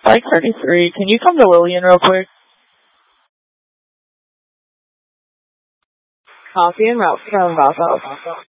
Bike 33, can you come to Lillian real quick? Copy and route 7 South.